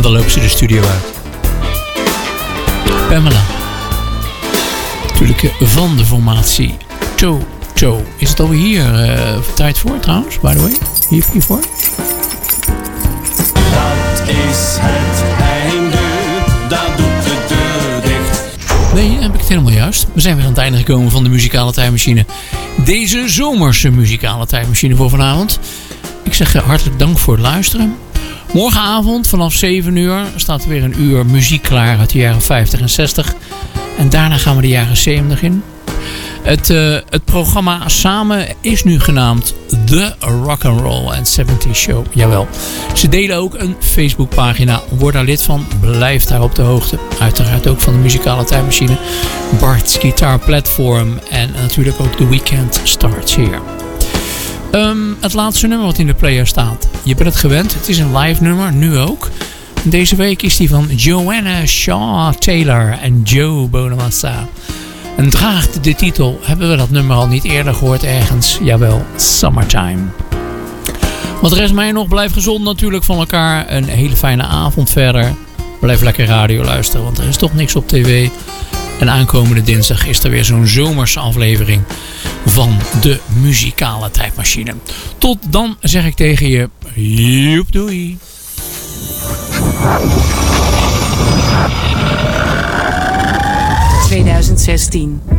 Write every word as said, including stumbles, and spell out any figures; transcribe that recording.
dan loopt ze de studio uit. Pamela. Natuurlijk van de formatie Toto. Is het alweer hier uh, tijd voor trouwens, by the way? Hier, hiervoor? Dat is het einde, dat doet de deur dicht. Nee, heb ik het helemaal juist. We zijn weer aan het einde gekomen van de muzikale tijdmachine. Deze zomerse muzikale tijdmachine voor vanavond. Ik zeg hartelijk dank voor het luisteren. Morgenavond vanaf zeven uur staat er weer een uur muziek klaar uit de jaren vijftig en zestig. En daarna gaan we de jaren zeventig in. Het, uh, het programma samen is nu genaamd The Rock'n'Roll and seventies Show. Jawel. Ze delen ook een Facebookpagina. Word daar lid van. Blijf daar op de hoogte. Uiteraard ook van de muzikale tijdmachine. Bart's Guitar Platform. En natuurlijk ook The Weekend Starts Here. Um, het laatste nummer wat in de player staat. Je bent het gewend. Het is een live nummer. Nu ook. Deze week is die van Joanna Shaw Taylor en Joe Bonamassa. En draagt de titel, hebben we dat nummer al niet eerder gehoord ergens? Jawel, Summertime. Wat rest mij nog, blijf gezond natuurlijk van elkaar. Een hele fijne avond verder. Blijf lekker radio luisteren, want er is toch niks op tv. En aankomende dinsdag is er weer zo'n zomerse aflevering van de muzikale tijdmachine. Tot dan zeg ik tegen je, joep doei. twintig zestien